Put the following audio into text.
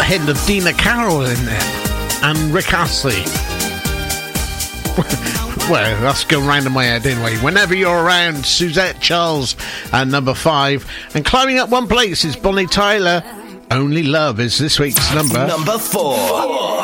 a hint of Dina Carroll in there. And Rick Astley. Well, that's going round in my head anyway. Whenever You're Around, Suzette Charles at number 5. And climbing up one place is Bonnie Tyler. Only Love is this week's number. Number 4.